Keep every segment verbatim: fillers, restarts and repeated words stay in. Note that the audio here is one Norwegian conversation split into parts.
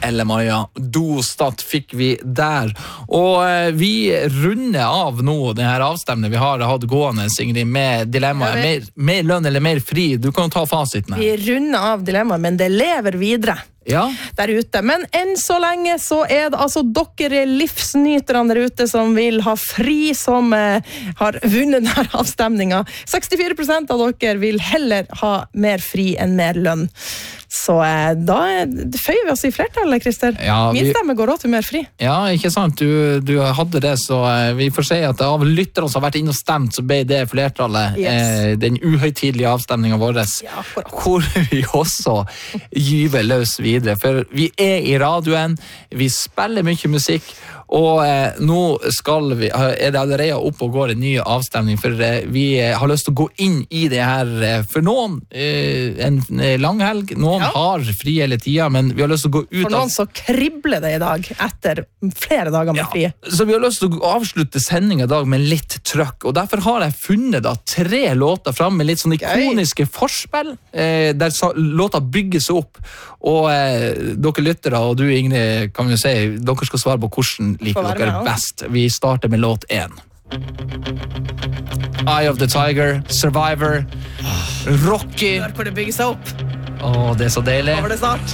Elle Maja. Dostat fikk vi der. Og eh, vi runder av nå denne avstemningen vi har hatt gående, Ingrid, med dilemmaet. Mer, mer lønn eller mer fri? Du kan ta fasiten her. Vi runder av dilemmaet, men det lever videre. Ja. Der ute. Men enn så lenge så er det altså dere livsnyterne der ute som vil ha fri, som eh, har vunnet denne avstemningen. sekstifire prosent av dere vil heller ha mer fri enn mer lønn. Så eh, da føyer vi oss i flertallet, Christer. Ja, vi... Min stemme går også til mer fri. Ja, ikke sant? Du, du hadde det, så eh, vi får se at av lytterne som har vært inne og stemt, så ble det flertallet Yes. eh, den uhøytidelige avstemningen vår, Ja, hvor vi også gyver løs videre. For vi er i radioen, vi spiller mye musikk, og eh, nå skal vi, er det allerede opp og går en ny avstemning, for eh, vi har lyst til å gå inn i det her, eh, for noen eh, en lang helg, noen ja. har fri hele tida, men vi har lyst til å gå ut for noen av... så kribler det i dag, etter flere dager med ja. fri. Så vi har lyst til å avslutte sendingen i dag med litt trøkk, og derfor har jeg funnet da tre låter frem med litt sånn ikoniske Gøy. forspill, eh, der sa, låter bygges opp, og eh, dere lyttere, og du Ingrid, kan jo si, dere skal svare på hvordan liker dere best. Vi starter med låt én. Eye of the Tiger, Survivor, Rocky. Hør hvor det bygger seg opp. Åh, det er så deilig. Over det snart.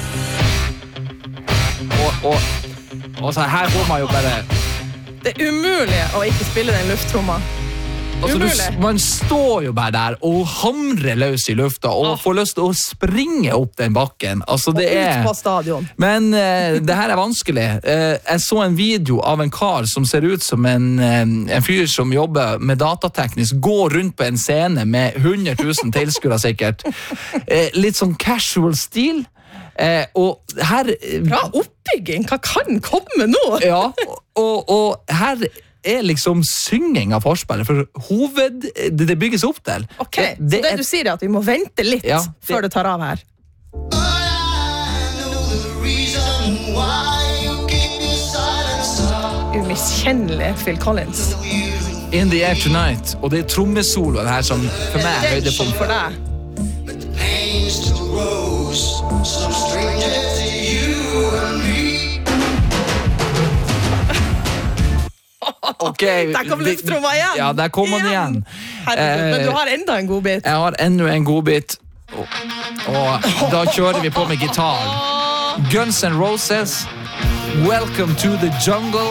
Og, og, og så her får man jo bare... Det er umulig å ikke spille den lufttromma. Altså, du, man står jo bare der og hamrer løs i lufta og ah. får lyst til å springe opp den bakken. Altså, det og ut er... på stadion. Men uh, det her er vanskelig. Uh, jeg så en video av en kar som ser ut som en, um, en fyr som jobber med datateknisk, går rundt på en scene med hundre tusen tilskuere sikkert. Uh, litt sånn casual stil. Uh, og her... Bra oppbygging! Hva kan komme nå? Ja, og, og her... er liksom synging av forspillet, for hoved, det, det bygges opp til. Ok, det, det så det er, du sier er at vi må vente litt ja, det, før det tar av her. Umiskjennelig Phil Collins. In the Air Tonight, og det er trommesoloen her som for meg er høydepunkt. For deg. Okay, der kom lufttromma igjen. Ja, der kom han igjen. Herregud, men du har enda en god bit. Jeg har enda en god bit. Og, og da kjører vi på med gitar. Guns N' Roses, Welcome to the Jungle.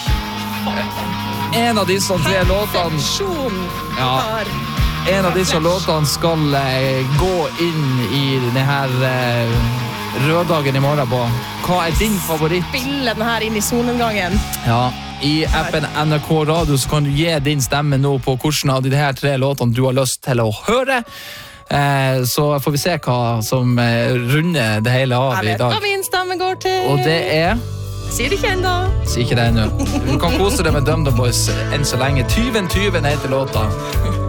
En av disse tre låtene ja, En av disse låtene skal uh, gå inn i denne her uh, røddagen i morgen på. Hva er din favoritt? Spille den her inn i solnedgangen. Ja, i appen N R K Radio så kan du gi din stemme nå på hvordan av de her tre låtene du har lyst til å høre. Eh, så får vi se hva som eh, runder det hele av i dag. Jeg vet hva min stemme går til. Og det er... Sier det ikke enda. Sier ikke det ennå. Du kan kose deg med Dum Dum Boys enn så lenge. Tyven Tyven heter låta.